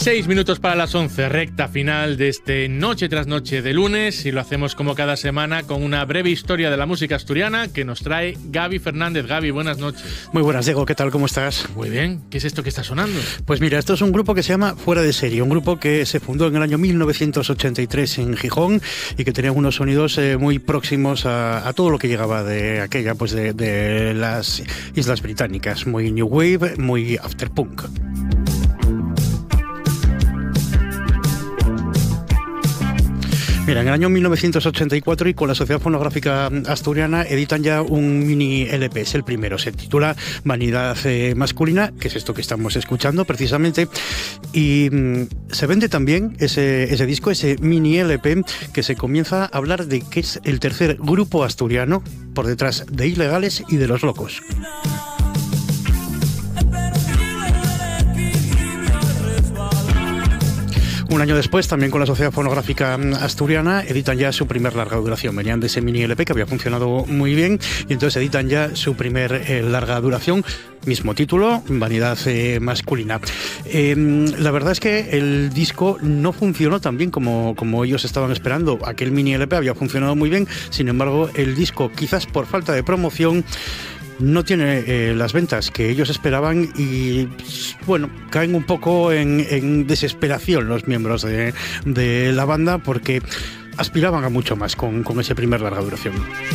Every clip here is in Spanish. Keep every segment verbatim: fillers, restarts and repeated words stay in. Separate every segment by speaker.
Speaker 1: Seis minutos para las once, recta final de este Noche tras Noche de lunes, y lo hacemos como cada semana con una breve historia de la música asturiana que nos trae Gaby Fernández. Gaby, buenas noches.
Speaker 2: Muy buenas, Diego, ¿qué tal? ¿Cómo estás?
Speaker 1: Muy bien. ¿Qué es esto que está sonando?
Speaker 2: Pues mira, esto es un grupo que se llama Fuera de Serie, un grupo que se fundó en el año mil novecientos ochenta y tres en Gijón y que tenía unos sonidos eh, muy próximos a, a todo lo que llegaba de aquella, pues de, de las Islas Británicas, muy New Wave, muy Afterpunk. Mira, en el año mil novecientos ochenta y cuatro y con la Sociedad Fonográfica Asturiana editan ya un mini L P, es el primero, se titula Vanidad eh, Masculina, que es esto que estamos escuchando precisamente, y mmm, se vende también ese, ese disco, ese mini L P, que se comienza a hablar de que es el tercer grupo asturiano por detrás de Ilegales y de Los Locos. Un año después, también con la Sociedad Fonográfica Asturiana, editan ya su primer larga duración. Venían de ese mini L P que había funcionado muy bien y entonces editan ya su primer eh, larga duración. Mismo título, Vanidad eh, Masculina. Eh, la verdad es que el disco no funcionó tan bien como, como ellos estaban esperando. Aquel mini L P había funcionado muy bien, sin embargo, el disco, quizás por falta de promoción, no tiene eh, las ventas que ellos esperaban y, bueno, caen un poco en, en desesperación los miembros de, de la banda porque aspiraban a mucho más con, con ese primer larga duración.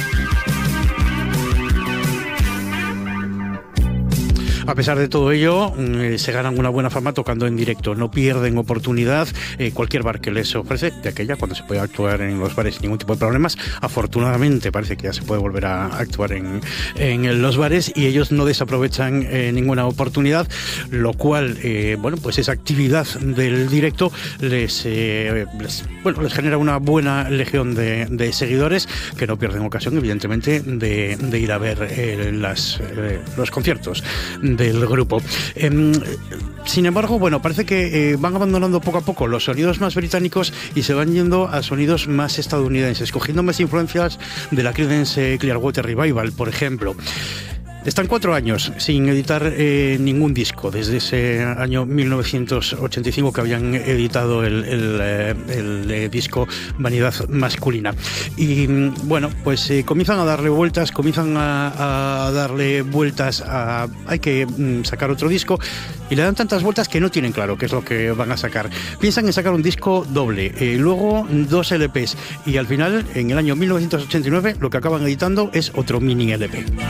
Speaker 2: A pesar de todo ello, eh, se ganan una buena fama tocando en directo, no pierden oportunidad. Eh, cualquier bar que les ofrece, de aquella cuando se puede actuar en los bares sin ningún tipo de problemas, afortunadamente parece que ya se puede volver a actuar en, en los bares y ellos no desaprovechan eh, ninguna oportunidad, lo cual, eh, bueno, pues esa actividad del directo les, eh, les, bueno, les genera una buena legión de, de seguidores que no pierden ocasión, evidentemente, de, de ir a ver eh, las, eh, los conciertos del grupo. Eh, sin embargo, bueno, parece que eh, van abandonando poco a poco los sonidos más británicos y se van yendo a sonidos más estadounidenses, cogiendo más influencias de la Creedence Clearwater Revival, por ejemplo. Están cuatro años sin editar eh, ningún disco, desde ese año mil novecientos ochenta y cinco que habían editado el, el, eh, el eh, disco Vanidad Masculina. Y bueno, pues eh, comienzan a darle vueltas, comienzan a, a darle vueltas a... hay que mm, sacar otro disco y le dan tantas vueltas que no tienen claro qué es lo que van a sacar. Piensan en sacar un disco doble, eh, luego dos L Pes y al final, en el año mil novecientos ochenta y nueve, lo que acaban editando es otro mini L P.